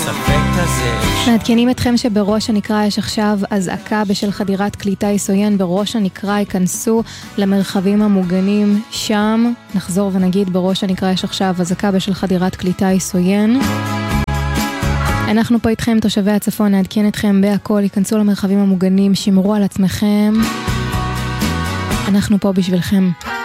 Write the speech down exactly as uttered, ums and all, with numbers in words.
הספק הזה. מעדכנים אתכם שבראש הנקרה יש עכשיו אזעקה בשל חדירת קליטה עיסויין. בראש הנקרה ייכנסו למרחבים המוגנים שם. נחזור ונגיד, בראש הנקרה יש עכשיו אזעקה בשל חדירת קליטה עיסויין. אנחנו פה איתכם, תושבי הצפון, נעדכן אתכם בהכל. ייכנסו למרחבים המוגנים, שמרו על עצמכם, אנחנו פה בשבילכם.